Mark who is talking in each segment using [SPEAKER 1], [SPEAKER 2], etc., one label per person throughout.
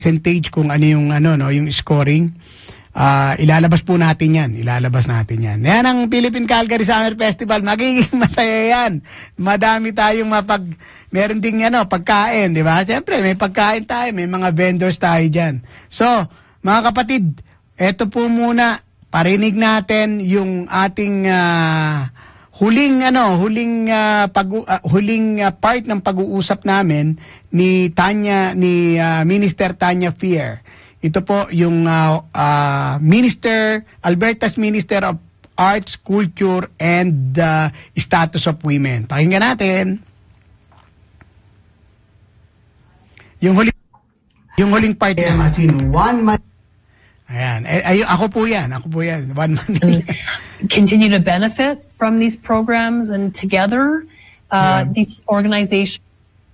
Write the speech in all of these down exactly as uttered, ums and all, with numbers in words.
[SPEAKER 1] percentage kung ano yung ano no, yung scoring. Uh, ilalabas po natin yan. Ilalabas natin yan. Yan ang Philippine Calgary Summer Festival. Magiging masaya yan. Madami tayong mapag... Meron ding ano, pagkain, di ba? Siyempre, may pagkain tayo. May mga vendors tayo dyan. So, mga kapatid, eto po muna. Parinig natin yung ating uh, huling ano, huling uh, pag uh, huling uh, part ng pag-uusap namin ni Tanya ni uh, Minister Tanya Fier. Ito po yung uh, uh, Minister, Alberta's Minister of Arts, Culture, and uh, Status of Women. Pakinggan natin. Yung huling, yung huling part na.
[SPEAKER 2] In one month.
[SPEAKER 1] Ayan. Ay, ay, ako po yan. Ako po yan. One month.
[SPEAKER 3] Continue to benefit from these programs, and together, uh, yeah. these organizations,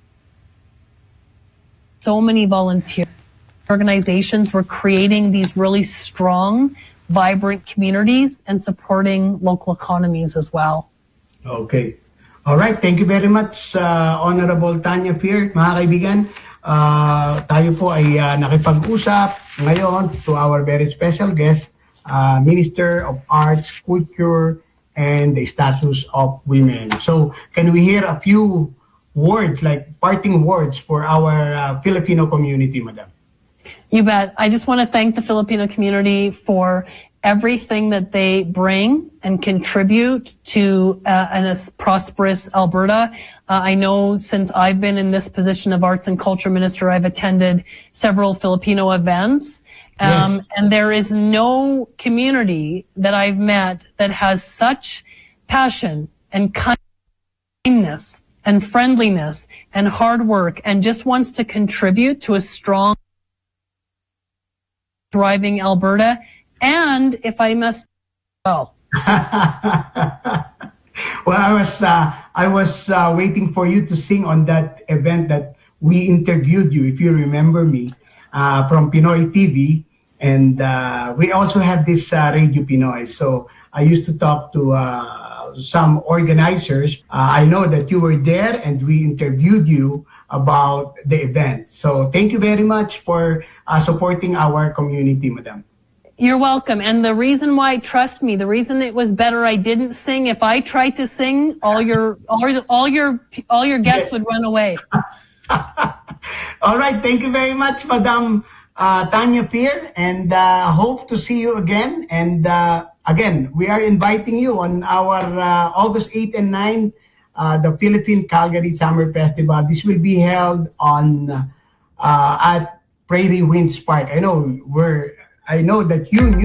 [SPEAKER 3] so many volunteers. Organizations were creating these really strong, vibrant communities and supporting local economies as well.
[SPEAKER 2] Okay. All right. Thank you very much, uh, Honorable Tanya Fier. Mga kaibigan, uh, tayo po ay uh, nakipag-usap ngayon to our very special guest, uh, Minister of Arts, Culture, and the Status of Women. So, can we hear a few words, like parting words for our uh, Filipino community, Madam?
[SPEAKER 3] You bet. I just want to thank the Filipino community for everything that they bring and contribute to uh, an, a prosperous Alberta. Uh, I know since I've been in this position of Arts and Culture Minister, I've attended several Filipino events. Um, yes. And there is no community that I've met that has such passion and kindness and friendliness and hard work and just wants to contribute to a strong, thriving Alberta, and if I must, well,
[SPEAKER 2] well, I was uh, I was uh, waiting for you to sing on that event that we interviewed you, if you remember me, uh, from Pinoy T V, and uh, we also have this uh, Radio Pinoy. So I used to talk to uh, some organizers. Uh, I know that you were there, and we interviewed you about the event. So thank you very much for uh, supporting our community, Madam.
[SPEAKER 3] You're welcome. And the reason why, trust me, the reason it was better I didn't sing, if I tried to sing, all your all, all your all your guests yes. would run away.
[SPEAKER 2] All right. Thank you very much, Madam uh, Tanya Fier, and uh, hope to see you again. And uh, again, we are inviting you on our uh, August eighth and ninth Uh, the Philippine Calgary Summer Festival. This will be held on uh, at Prairie Winds Park. I know we're. I know that you knew.